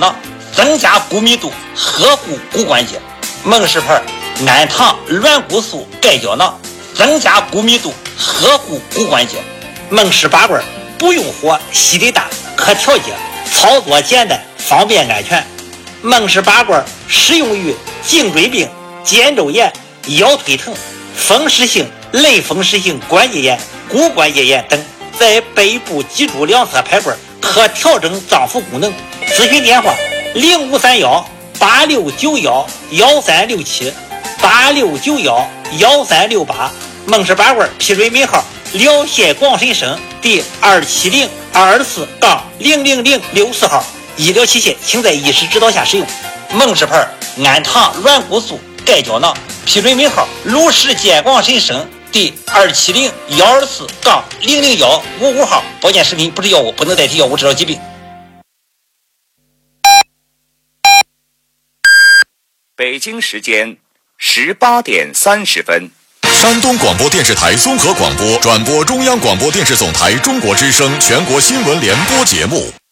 囊，增加骨密度，呵护骨关节。孟氏牌氨糖软骨素钙胶囊，增加骨密度，呵护骨关节。孟氏拔罐不用火，吸力大，可调节，操作简单，方便安全。孟氏拔罐适用于颈椎病、肩周炎、腰腿疼、风湿性、类风湿性关节炎、骨关节炎等。在背部脊柱两侧排罐可调整脏腑功能。咨询电话：0531-8691-1367，8691-1368。孟氏拔罐批准名号：辽县广深省第270-224-00064号。医疗器械请在医师指导下使用。孟氏牌氨糖软骨素钙胶囊批准名号：鲁石县广深省第270-124-00155号。保健食品不是药物，不能代替药物治疗疾病。 北京时间18:30。 山东广播电视台综合广播转播中央广播电视总台中国之声全国新闻联播节目。